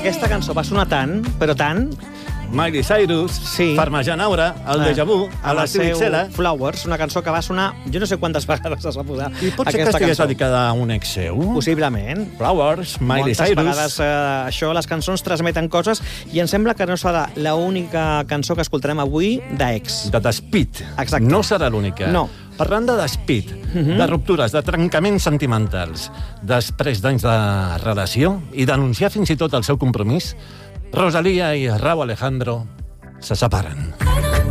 aquesta cançó va sonar tant, però tant... Miley Cyrus, Sí. Parmesan Aura, el Déjà Vu, a la Civicela. Flowers, una cançó que va sonar... Jo no sé quantes vegades es va posar I pot ser que estigués dedicada a un ex seu? Possiblement. Flowers, Miley Moltes Cyrus... vegades això, les cançons transmeten coses i em sembla que no serà l'única cançó que escoltarem avui d'ex. De despit. Exacte. No serà l'única. No. Parlant de despit, de ruptures, de trencaments sentimentals, després d'anys de relació i denunciar fins i tot el seu compromís, Rosalía i Rauw Alejandro se separen.